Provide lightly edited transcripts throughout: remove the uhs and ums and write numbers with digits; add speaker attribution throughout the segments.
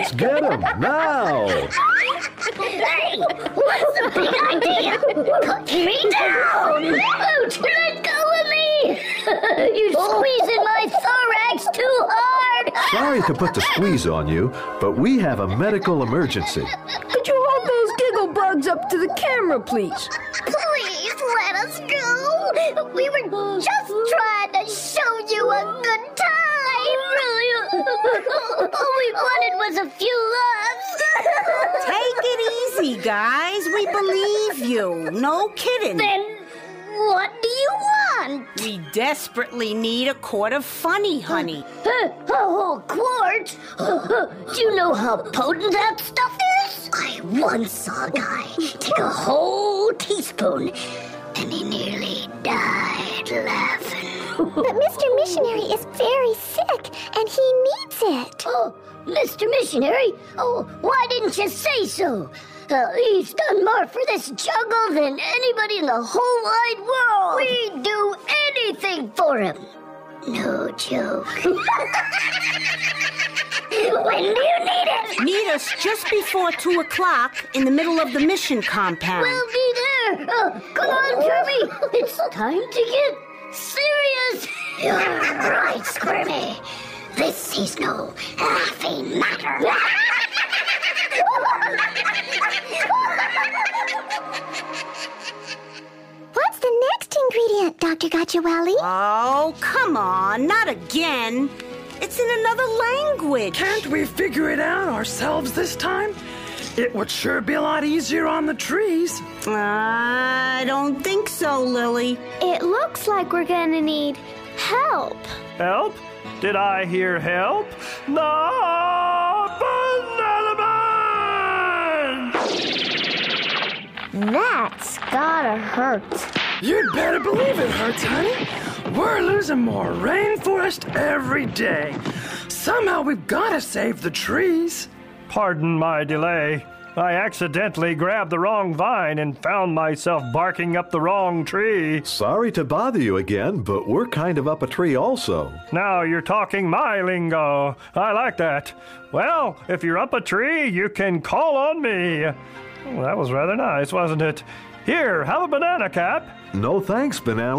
Speaker 1: Let's get him now.
Speaker 2: Hey, what's the big idea? Put me down! Won't you let go of me? You're squeezing my thorax too hard.
Speaker 1: Sorry to put the squeeze on you, but we have a medical emergency.
Speaker 3: Could you hold those giggle bugs up to the camera, please?
Speaker 2: Please let us go. We were just trying to show you a good time. All we wanted was a few laughs.
Speaker 4: Take it easy, guys. We believe you. No kidding.
Speaker 2: Then what do you want?
Speaker 4: We desperately need a quart of funny, honey.
Speaker 2: A whole quart? Do you know how potent that stuff is? I once saw a guy take a whole teaspoon, and he nearly died laughing.
Speaker 5: But Mr. Missionary is very sick, and he needs it.
Speaker 2: Oh, Mr. Missionary? Oh, why didn't you say so? He's done more for this jungle than anybody in the whole wide world. We'd do anything for him. No joke. When do you need it?
Speaker 4: Meet us just before 2 o'clock in the middle of the mission compound.
Speaker 2: We'll be there. Come on, Kirby. It's time to get serious. You're right, Squirmy. This is no laughing matter.
Speaker 5: What's the next ingredient, Dr. Gachawali?
Speaker 4: Oh, come on. Not again. It's in another language.
Speaker 6: Can't we figure it out ourselves this time? It would sure be a lot easier on the trees.
Speaker 4: I don't think so, Lily.
Speaker 5: It looks like we're gonna need help.
Speaker 7: Help? Did I hear help? No! Banana Man!
Speaker 5: That's gotta hurt.
Speaker 6: You'd better believe it hurts, honey. We're losing more rainforest every day. Somehow we've got to save the trees.
Speaker 7: Pardon my delay. I accidentally grabbed the wrong vine and found myself barking up the wrong tree.
Speaker 1: Sorry to bother you again, but we're kind of up a tree also.
Speaker 7: Now you're talking my lingo. I like that. Well, if you're up a tree, you can call on me. Well, that was rather nice, wasn't it? Here, have a banana, Cap.
Speaker 1: No thanks, Banana.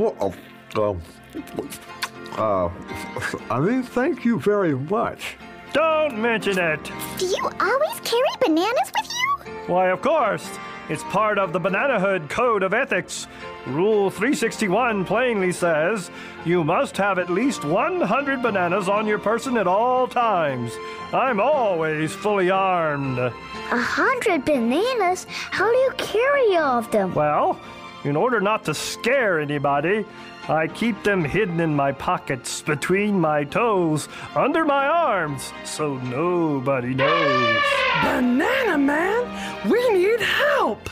Speaker 1: Thank you very much.
Speaker 7: Don't mention it.
Speaker 5: Do you always carry bananas with you?
Speaker 7: Why, of course. It's part of the Bananahood Code of Ethics. Rule 361 plainly says you must have at least 100 bananas on your person at all times. I'm always fully armed.
Speaker 5: 100 bananas? How do you carry all of them?
Speaker 7: Well, in order not to scare anybody, I keep them hidden in my pockets, between my toes, under my arms, so nobody knows.
Speaker 6: Banana Man, we need help.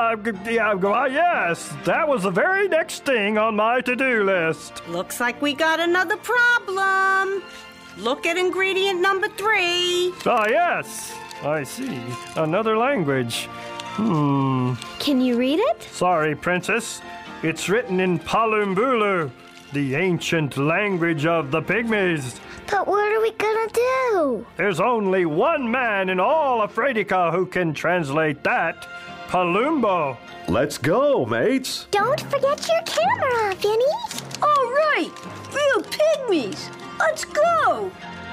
Speaker 7: Yes, that was the very next thing on my to-do list.
Speaker 4: Looks like we got another problem. Look at ingredient number 3.
Speaker 7: Ah, yes, I see. Another language.
Speaker 5: Can you read it?
Speaker 7: Sorry, Princess. It's written in Palumbulu, the ancient language of the Pygmies.
Speaker 5: But what are we gonna do?
Speaker 7: There's only one man in all Afredica who can translate that, Palumbo.
Speaker 1: Let's go, mates.
Speaker 5: Don't forget your camera, Vinny.
Speaker 3: All right, we're pygmies. Let's go.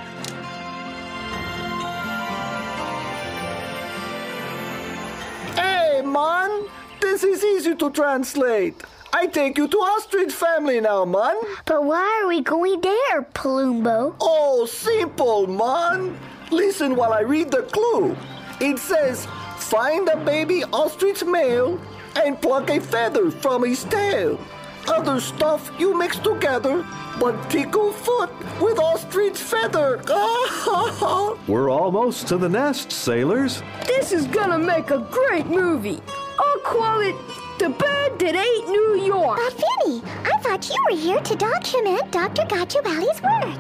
Speaker 8: Hey, man! This is easy to translate. I take you to ostrich family now, man.
Speaker 5: But why are we going there, Palumbo?
Speaker 8: Oh, simple, man. Listen while I read the clue. It says, find a baby ostrich male and pluck a feather from his tail. Other stuff you mix together, but tickle foot with ostrich feather.
Speaker 1: We're almost to the nest, sailors.
Speaker 3: This is gonna make a great movie. I'll call it The Bird That Ate New York.
Speaker 5: But Vinny, I thought you were here to document Dr. Gachawali's work.